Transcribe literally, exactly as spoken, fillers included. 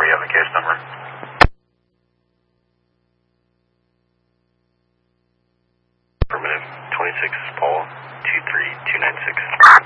where you have the case number. Affirmative, twenty-six Paul, two three two nine six.